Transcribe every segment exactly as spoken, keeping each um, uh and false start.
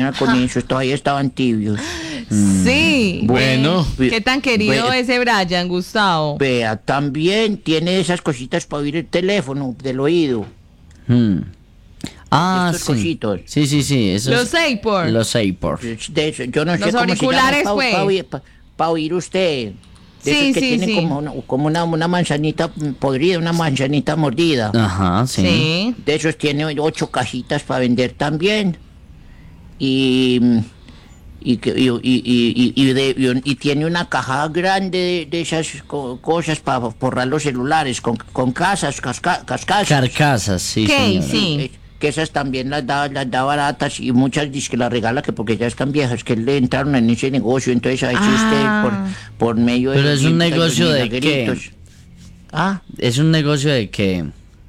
mañana con eso, todavía estaban tibios. Sí. Bueno. ¿Qué tan querido Ve- ese Brian, Gustavo? Vea, también tiene esas cositas para oír el teléfono del oído. Mm. Ah, Estos sí. cositos. Sí, sí, sí. Esos, Los Seipor. Los Seipor. De eso, yo no sé Los cómo auriculares, se llama pues. para oír, pa- pa oír usted. De Sí, esos que sí, tienen sí. como, una, como una, una manzanita podrida, una manzanita mordida. Ajá, sí. Sí. De esos tiene ocho cajitas para vender también. Y y, que- y, y, y, y- y de- y un- y tiene una caja grande de, de esas co- cosas para forrar los celulares con, con casas, casca, cascazos. Carcasas, sí, ¿Qué? señora. Sí. Eh, que esas también las da, las da baratas y muchas dice que las regala que porque ya están viejas, que le entraron en ese negocio, entonces ahí sí Ah. usted por, por medio de... Pero es un los negocio de milagritos. qué? Ah, ¿Es un negocio de qué?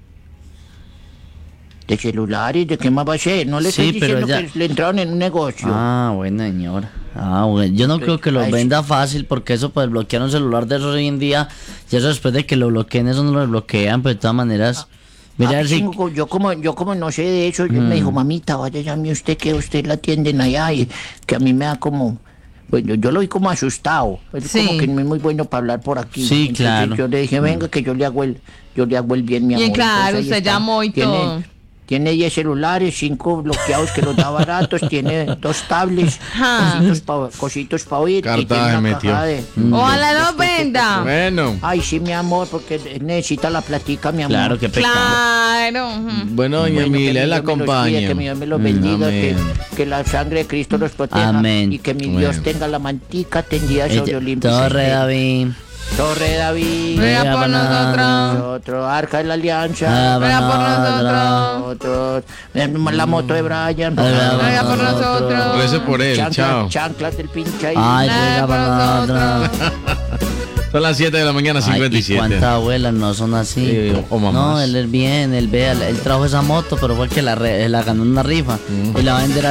de celulares, ¿de qué más va a ser? No le Sí, estoy pero diciendo ya- que le entraron en un negocio. Ah, bueno, señora. Ah, bueno. Yo no creo que lo Ay, sí. venda fácil porque eso, pues, bloquear un celular de esos hoy en día, y eso después de que lo bloqueen, eso no lo desbloquean, pero de todas maneras. Mira, Ah, a ver pues, si. tengo- yo como yo como no sé de eso, yo me dijo, mamita, vaya llame usted que usted la atienden allá y que a mí me da como, bueno, yo lo vi como asustado, es Sí. como que no es muy bueno para hablar por aquí. Sí, Entonces, claro. yo le dije, venga que yo le hago el, yo le hago el bien, mi Bien, amor. claro, Entonces, ahí usted está. llamó y Tiene- todo. Tiene diez celulares, cinco bloqueados que los da baratos, tiene dos tablets, Ajá. cositos para cositos pa oír. y Carta tiene se una metió. caja de- Ojalá no venda. Bueno. Ay, sí, mi amor, porque él necesita la platica, mi amor. Claro, qué pecado. Claro. ujú. Bueno, doña Bueno, que Emilia, mi la Dios me los cuide, acompaña. que mi Dios me los bendiga, que, Amén. que la sangre de Cristo los proteja. Amén. Y que mi Bueno. Dios tenga la mantica tendida sobre Ella- Olimpia. Torre David. Torre David. Ruega Ruega por por nosotros. Otro arca de la alianza. Ah, Ruega por nosotros. Otro. La moto de Brian. Ruega por nosotros. Rece por él, Chanclas- chao. Chanclas del pinche ahí. Ay, Ruega ruega por por nosotros. Son las siete de la mañana, Ay, cincuenta y ¿y siete. cuántas abuelas no son así? Sí, o mamás. No, él es bien, él vea, él trajo esa moto, pero fue que la, re- la ganó en una rifa y la va a vender